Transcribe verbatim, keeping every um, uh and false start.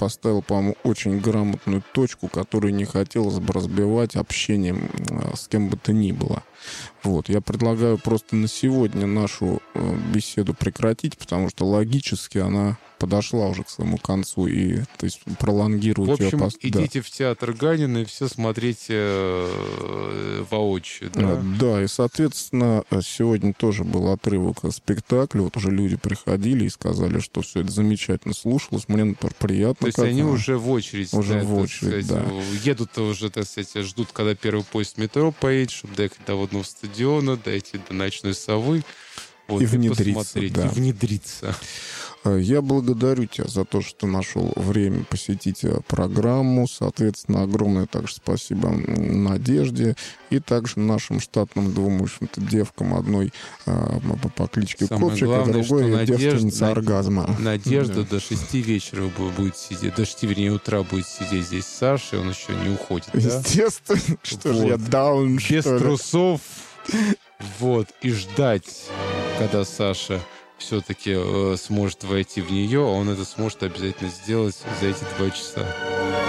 поставил, по-моему, очень грамотную точку, которую не хотелось бы разбивать общением с кем бы то ни было. Вот. Я предлагаю просто на сегодня нашу беседу прекратить, потому что логически она подошла уже к своему концу, и то есть пролонгировать в общем, ее... идите да. в театр Ганина и все смотрите э, воочию, да? Да, и, соответственно, сегодня тоже был отрывок спектакля. Вот уже люди приходили и сказали, что все это замечательно слушалось. Мне, например, приятно. То есть как они она... уже в очередь. Уже да, в очередь, сказать, да. Едут уже, так сказать, ждут, когда первый поезд метро поедет, чтобы доехать до водного стадиона, дойти до ночной совы. Вот, и и внедриться, посмотреть, да. и внедриться. Я благодарю тебя за то, что ты нашел время посетить программу. Соответственно, огромное также спасибо Надежде и также нашим штатным двум, в общем-то, девкам. Одной а, по кличке Самое Копчик, главное, а другой Надежда, девственница Над... оргазма. Надежда Да. до шести вечера будет сидеть, до шести, вернее, утра будет сидеть здесь с Сашей, он еще не уходит, да? Естественно, что вот. же я даун, без что ли? трусов. Вот, и ждать, когда Саша все-таки э, сможет войти в нее, а он это сможет обязательно сделать за эти два часа.